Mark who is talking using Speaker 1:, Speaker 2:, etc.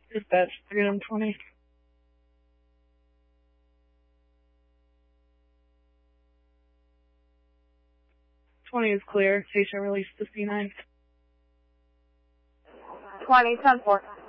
Speaker 1: Dispatch 320. 20 is clear. Patient released to C9.
Speaker 2: 20, 10-4.